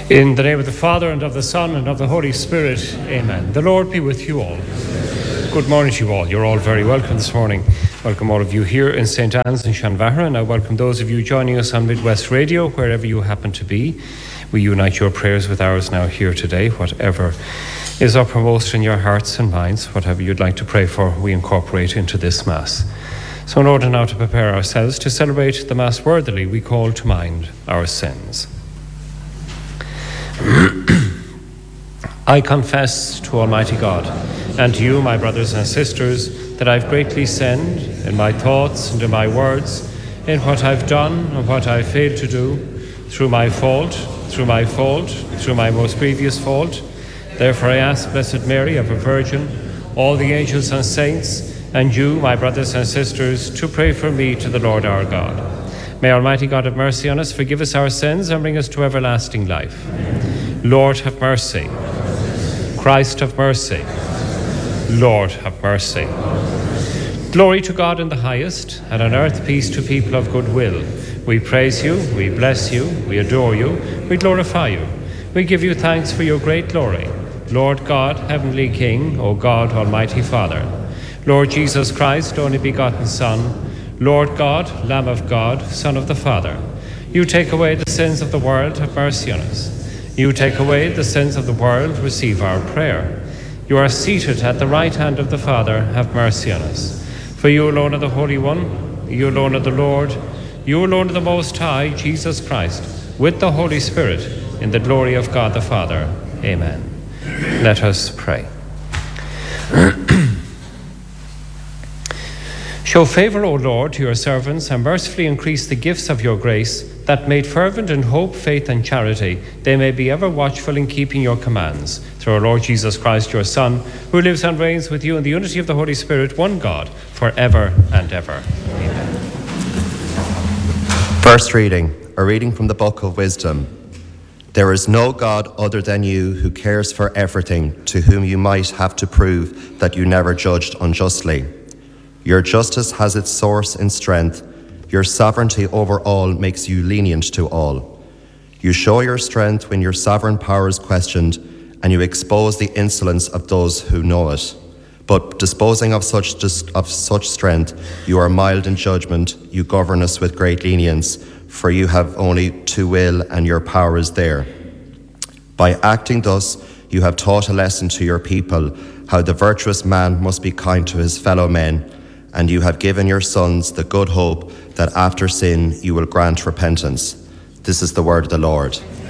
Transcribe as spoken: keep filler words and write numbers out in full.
In the name of the Father, and of the Son, and of the Holy Spirit, amen. The Lord be with you all. Good morning to you all. You're all very welcome this morning. Welcome all of you here in Saint Anne's in Shanvahara, and I welcome those of you joining us on Midwest Radio, wherever you happen to be. We unite your prayers with ours now here today. Whatever is uppermost in your hearts and minds, whatever you'd like to pray for, we incorporate into this Mass. So in order now to prepare ourselves to celebrate the Mass worthily, we call to mind our sins. I confess to Almighty God and to you, my brothers and sisters, that I've greatly sinned in my thoughts and in my words, in what I've done and what I've failed to do, through my fault, through my fault, through my most grievous fault. Therefore I ask Blessed Mary, ever Virgin, all the angels and saints, and you, my brothers and sisters, to pray for me to the Lord our God. May Almighty God have mercy on us, forgive us our sins, and bring us to everlasting life. Lord, have mercy. Christ, have mercy. Lord, have mercy. Glory to God in the highest, and on earth peace to people of good will. We praise you, we bless you, we adore you, we glorify you. We give you thanks for your great glory. Lord God, heavenly King, O God, almighty Father. Lord Jesus Christ, only begotten Son, Lord God, Lamb of God, Son of the Father. You take away the sins of the world, have mercy on us. You take away the sins of the world, receive our prayer. You are seated at the right hand of the Father, have mercy on us. For you alone are the Holy One, you alone are the Lord, you alone are the Most High, Jesus Christ, with the Holy Spirit, in the glory of God the Father. Amen. Let us pray. Show favour, O Lord, to your servants, and mercifully increase the gifts of your grace, that made fervent in hope, faith, and charity, they may be ever watchful in keeping your commands. Through our Lord Jesus Christ, your Son, who lives and reigns with you in the unity of the Holy Spirit, one God, for ever and ever. Amen. First reading, a reading from the Book of Wisdom. There is no God other than you who cares for everything, to whom you might have to prove that you never judged unjustly. Your justice has its source in strength. Your sovereignty over all makes you lenient to all. You show your strength when your sovereign power is questioned, and you expose the insolence of those who know it. But disposing of such of such strength, you are mild in judgment. You govern us with great lenience, for you have only to will, and your power is there. By acting thus, you have taught a lesson to your people, how the virtuous man must be kind to his fellow men, and you have given your sons the good hope that after sin you will grant repentance. This is the word of the Lord.